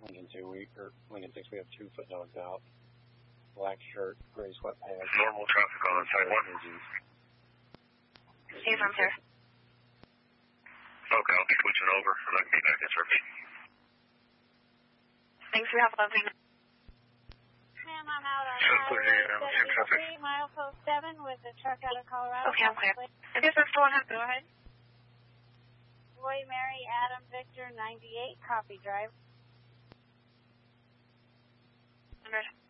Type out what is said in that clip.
Lincoln 6, we have 2 footnotes out. Black shirt, gray sweatpants. Normal traffic on side 1. See from here. Okay, I'll be switching over and I can be back in service. Thanks, we have 11. Ma'am, I'm out on Highway 73, milepost 7 with a truck out of Colorado. Okay, I'm clear. This is 400. Go ahead. Roy Mary Adam Victor 98, copy drive. 100.